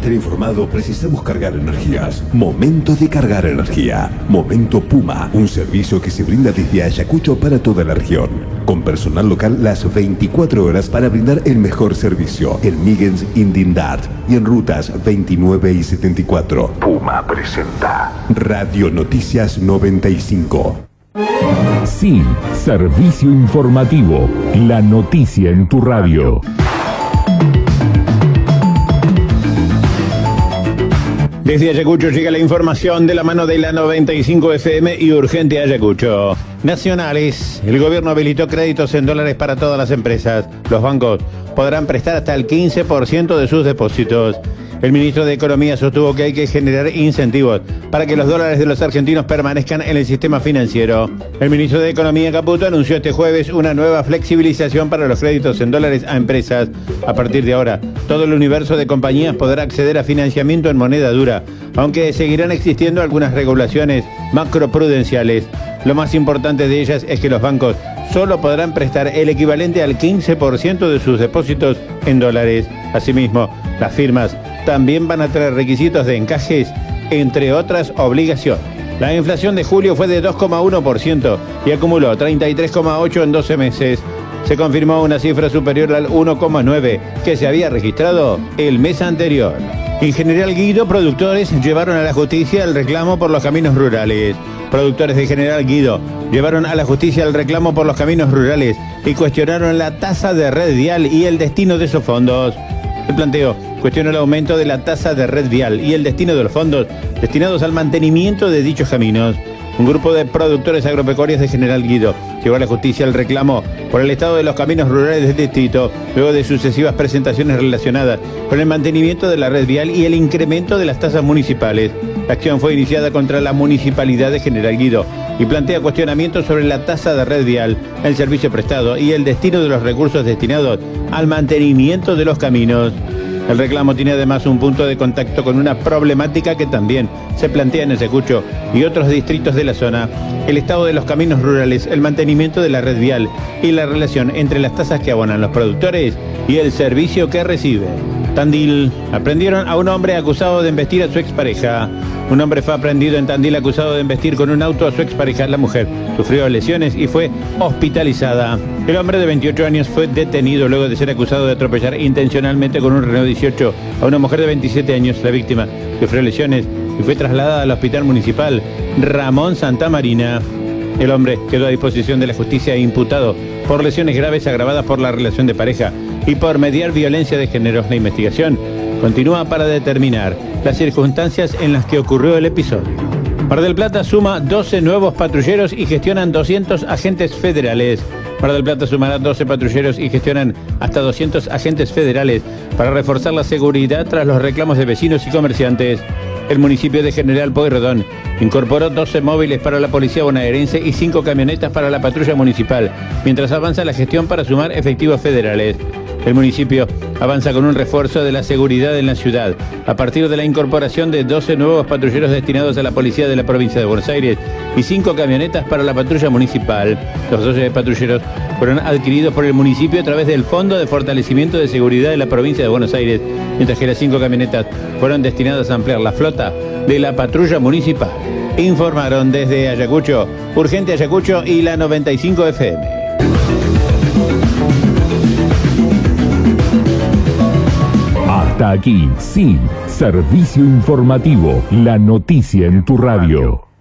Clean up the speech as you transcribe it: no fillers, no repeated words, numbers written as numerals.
estar informado, precisamos cargar energías. Momento de cargar energía. Momento Puma, un servicio que se brinda desde Ayacucho para toda la región. Con personal local las 24 horas para brindar el mejor servicio. En Migens, Indindad y en rutas 29 y 74. Puma presenta Radio Noticias 95. Sí, servicio informativo. La noticia en tu radio. Desde Ayacucho llega la información de la mano de la 95 FM y Urgente Ayacucho. Nacionales. El gobierno habilitó créditos en dólares para todas las empresas. Los bancos podrán prestar hasta el 15% de sus depósitos. El ministro de Economía sostuvo que hay que generar incentivos para que los dólares de los argentinos permanezcan en el sistema financiero. El ministro de Economía, Caputo, anunció este jueves una nueva flexibilización para los créditos en dólares a empresas. A partir de ahora, todo el universo de compañías podrá acceder a financiamiento en moneda dura, aunque seguirán existiendo algunas regulaciones macroprudenciales. Lo más importante de ellas es que los bancos solo podrán prestar el equivalente al 15% de sus depósitos en dólares. Asimismo, las firmas también van a traer requisitos de encajes, entre otras obligaciones. La inflación de julio fue de 2,1% y acumuló 33,8% en 12 meses. Se confirmó una cifra superior al 1,9% que se había registrado el mes anterior. En General Guido, productores llevaron a la justicia el reclamo por los caminos rurales. Productores de General Guido llevaron a la justicia el reclamo por los caminos rurales y cuestionaron la tasa de red vial y el destino de esos fondos. El planteo cuestiona el aumento de la tasa de red vial y el destino de los fondos destinados al mantenimiento de dichos caminos. Un grupo de productores agropecuarios de General Guido llevó a la justicia el reclamo por el estado de los caminos rurales del distrito, luego de sucesivas presentaciones relacionadas con el mantenimiento de la red vial y el incremento de las tasas municipales. La acción fue iniciada contra la municipalidad de General Guido y plantea cuestionamientos sobre la tasa de red vial, el servicio prestado y el destino de los recursos destinados al mantenimiento de los caminos. El reclamo tiene además un punto de contacto con una problemática que también se plantea en Ayacucho y otros distritos de la zona: el estado de los caminos rurales, el mantenimiento de la red vial y la relación entre las tasas que abonan los productores y el servicio que reciben. Tandil. Aprendieron a un hombre acusado de embestir a su expareja. Un hombre fue aprehendido en Tandil acusado de embestir con un auto a su expareja. La mujer sufrió lesiones y fue hospitalizada. El hombre de 28 años fue detenido luego de ser acusado de atropellar intencionalmente con un Renault 18 a una mujer de 27 años. La víctima sufrió lesiones y fue trasladada al hospital municipal Ramón Santamarina. El hombre quedó a disposición de la justicia e imputado por lesiones graves agravadas por la relación de pareja y por mediar violencia de género. La investigación continúa para determinar las circunstancias en las que ocurrió el episodio. Mar del Plata suma 12 nuevos patrulleros y gestionan 200 agentes federales. Mar del Plata sumará 12 patrulleros y gestionan hasta 200 agentes federales para reforzar la seguridad tras los reclamos de vecinos y comerciantes. El municipio de General Pueyrredón incorporó 12 móviles para la policía bonaerense y 5 camionetas para la patrulla municipal, mientras avanza la gestión para sumar efectivos federales. El municipio avanza con un refuerzo de la seguridad en la ciudad, a partir de la incorporación de 12 nuevos patrulleros destinados a la policía de la provincia de Buenos Aires y 5 camionetas para la patrulla municipal. Los 12 patrulleros fueron adquiridos por el municipio a través del Fondo de Fortalecimiento de Seguridad de la provincia de Buenos Aires, mientras que las 5 camionetas fueron destinadas a ampliar la flota de la patrulla municipal. Informaron desde Ayacucho, Urgente Ayacucho y la 95 FM. Hasta aquí, sí, servicio informativo, la noticia en tu radio.